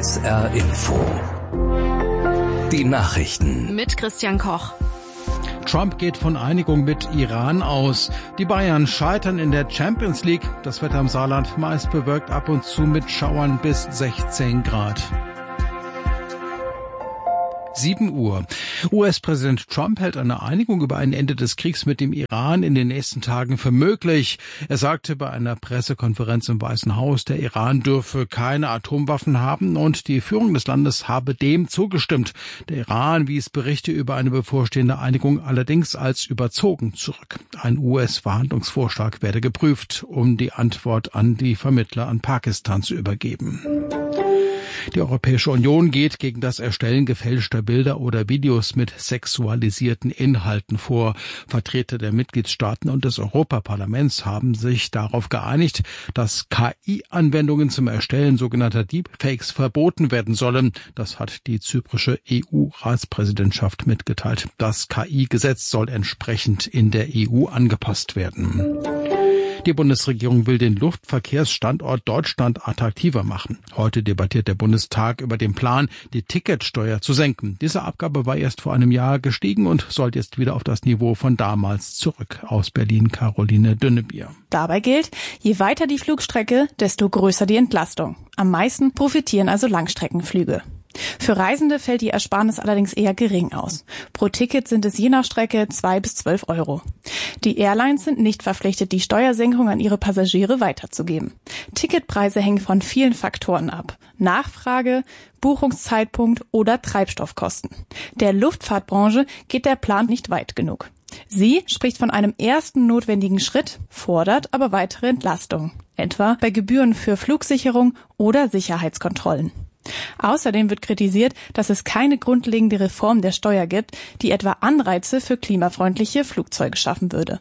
SR Info. Die Nachrichten. Mit Christian Koch. Trump geht von Einigung mit Iran aus. Die Bayern scheitern in der Champions League. Das Wetter im Saarland meist bewölkt, ab und zu mit Schauern bis 16 Grad. 7 Uhr. US-Präsident Trump hält eine Einigung über ein Ende des Kriegs mit dem Iran in den nächsten Tagen für möglich. Er sagte bei einer Pressekonferenz im Weißen Haus, der Iran dürfe keine Atomwaffen haben und die Führung des Landes habe dem zugestimmt. Der Iran wies Berichte über eine bevorstehende Einigung allerdings als überzogen zurück. Ein US-Verhandlungsvorschlag werde geprüft, um die Antwort an die Vermittler an Pakistan zu übergeben. Die Europäische Union geht gegen das Erstellen gefälschter Bilder oder Videos mit sexualisierten Inhalten vor. Vertreter der Mitgliedstaaten und des Europaparlaments haben sich darauf geeinigt, dass KI-Anwendungen zum Erstellen sogenannter Deepfakes verboten werden sollen. Das hat die zyprische EU-Ratspräsidentschaft mitgeteilt. Das KI-Gesetz soll entsprechend in der EU angepasst werden. Die Bundesregierung will den Luftverkehrsstandort Deutschland attraktiver machen. Heute debattiert der Bundestag über den Plan, die Ticketsteuer zu senken. Diese Abgabe war erst vor einem Jahr gestiegen und soll jetzt wieder auf das Niveau von damals zurück. Aus Berlin Caroline Dünnebier. Dabei gilt, je weiter die Flugstrecke, desto größer die Entlastung. Am meisten profitieren also Langstreckenflüge. Für Reisende fällt die Ersparnis allerdings eher gering aus. Pro Ticket sind es je nach Strecke 2 bis 12 Euro. Die Airlines sind nicht verpflichtet, die Steuersenkung an ihre Passagiere weiterzugeben. Ticketpreise hängen von vielen Faktoren ab. Nachfrage, Buchungszeitpunkt oder Treibstoffkosten. Der Luftfahrtbranche geht der Plan nicht weit genug. Sie spricht von einem ersten notwendigen Schritt, fordert aber weitere Entlastung, etwa bei Gebühren für Flugsicherung oder Sicherheitskontrollen. Außerdem wird kritisiert, dass es keine grundlegende Reform der Steuer gibt, die etwa Anreize für klimafreundliche Flugzeuge schaffen würde.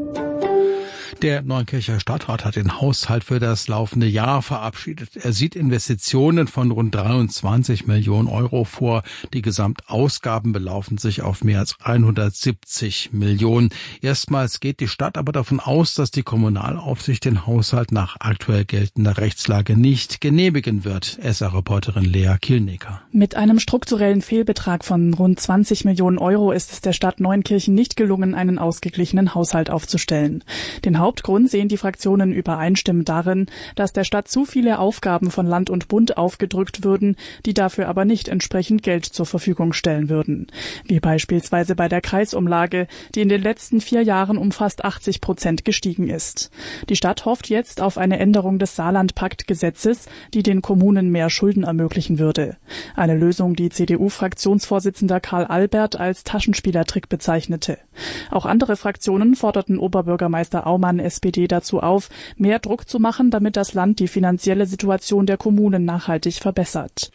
Der Neunkircher Stadtrat hat den Haushalt für das laufende Jahr verabschiedet. Er sieht Investitionen von rund 23 Millionen Euro vor. Die Gesamtausgaben belaufen sich auf mehr als 170 Millionen. Erstmals geht die Stadt aber davon aus, dass die Kommunalaufsicht den Haushalt nach aktuell geltender Rechtslage nicht genehmigen wird. SR-Reporterin Lea Kielnecker. Mit einem strukturellen Fehlbetrag von rund 20 Millionen Euro ist es der Stadt Neunkirchen nicht gelungen, einen ausgeglichenen Haushalt aufzustellen. Den Hauptgrund sehen die Fraktionen übereinstimmend darin, dass der Stadt zu viele Aufgaben von Land und Bund aufgedrückt würden, die dafür aber nicht entsprechend Geld zur Verfügung stellen würden. Wie beispielsweise bei der Kreisumlage, die in den letzten 4 Jahren um fast 80% gestiegen ist. Die Stadt hofft jetzt auf eine Änderung des Saarland-Pakt-Gesetzes, die den Kommunen mehr Schulden ermöglichen würde. Eine Lösung, die CDU-Fraktionsvorsitzender Karl Albert als Taschenspielertrick bezeichnete. Auch andere Fraktionen forderten Oberbürgermeister Aumann SPD dazu auf, mehr Druck zu machen, damit das Land die finanzielle Situation der Kommunen nachhaltig verbessert.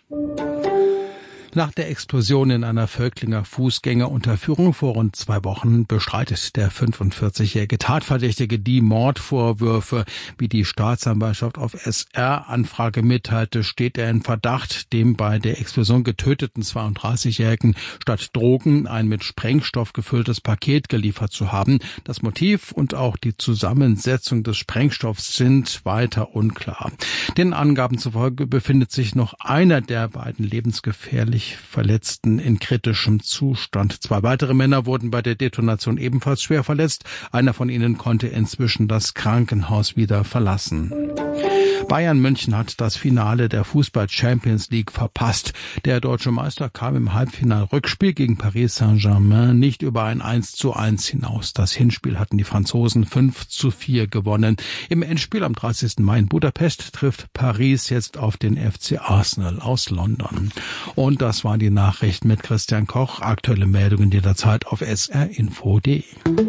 Nach der Explosion in einer Völklinger Fußgängerunterführung vor rund 2 Wochen bestreitet der 45-jährige Tatverdächtige die Mordvorwürfe. Wie die Staatsanwaltschaft auf SR-Anfrage mitteilte, steht er in Verdacht, dem bei der Explosion getöteten 32-Jährigen statt Drogen ein mit Sprengstoff gefülltes Paket geliefert zu haben. Das Motiv und auch die Zusammensetzung des Sprengstoffs sind weiter unklar. Den Angaben zufolge befindet sich noch einer der beiden lebensgefährlich Verletzten in kritischem Zustand. 2 weitere Männer wurden bei der Detonation ebenfalls schwer verletzt. Einer von ihnen konnte inzwischen das Krankenhaus wieder verlassen. Bayern München hat das Finale der Fußball-Champions League verpasst. Der deutsche Meister kam im Halbfinal-Rückspiel gegen Paris Saint-Germain nicht über ein 1:1 hinaus. Das Hinspiel hatten die Franzosen 5:4 gewonnen. Im Endspiel am 30. Mai in Budapest trifft Paris jetzt auf den FC Arsenal aus London. Und das waren die Nachrichten mit Christian Koch. Aktuelle Meldungen jederzeit auf srinfo.de.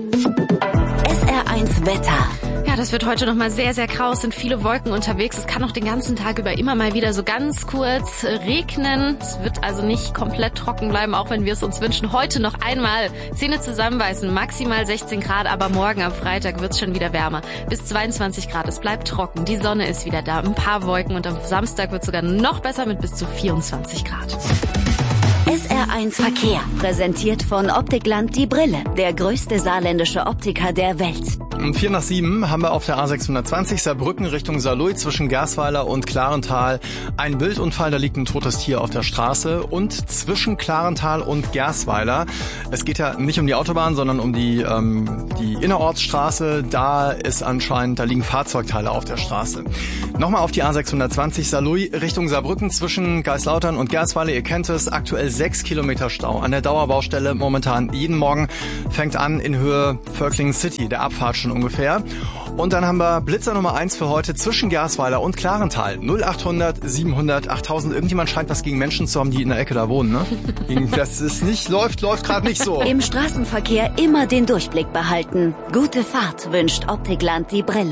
SR1 Wetter. Ja, das wird heute nochmal sehr, sehr grau. Es sind viele Wolken unterwegs. Es kann auch den ganzen Tag über immer mal wieder so ganz kurz regnen. Es wird also nicht komplett trocken bleiben, auch wenn wir es uns wünschen. Heute noch einmal Zähne zusammenbeißen. Maximal 16 Grad, aber morgen am Freitag wird es schon wieder wärmer. Bis 22 Grad. Es bleibt trocken. Die Sonne ist wieder da. Ein paar Wolken und am Samstag wird es sogar noch besser mit bis zu 24 Grad. SR1 Verkehr. Präsentiert von Optikland die Brille. Der größte saarländische Optiker der Welt. Um 6:45 haben wir auf der A620 Saarbrücken Richtung Saarlouis zwischen Gersweiler und Klarental einen Wildunfall. Da liegt ein totes Tier auf der Straße. Und zwischen Klarental und Gersweiler, es geht ja nicht um die Autobahn, sondern um die Innerortsstraße. Da liegen Fahrzeugteile auf der Straße. Nochmal auf die A620 Saarlouis Richtung Saarbrücken zwischen Geislautern und Gersweiler. Ihr kennt es, aktuell 6 Kilometer Stau an der Dauerbaustelle momentan. Jeden Morgen fängt an in Höhe Völklingen City, der Abfahrt schon ungefähr. Und dann haben wir Blitzer Nummer 1 für heute zwischen Gersweiler und Klarental. 0800 700 8000. Irgendjemand scheint was gegen Menschen zu haben, die in der Ecke da wohnen, ne? Das ist nicht, läuft gerade nicht so. Im Straßenverkehr immer den Durchblick behalten. Gute Fahrt wünscht Optikland die Brille.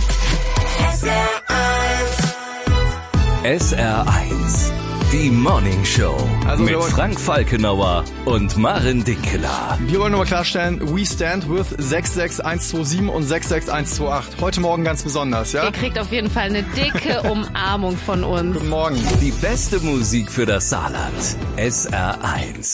SR1, die Morning Show Also mit Frank Falkenauer und Maren Dinkeler. Wir wollen nur mal klarstellen, we stand with 66127 und 66128. Heute Morgen ganz besonders, ja? Ihr kriegt auf jeden Fall eine dicke Umarmung von uns. Guten Morgen. Die beste Musik für das Saarland. SR1.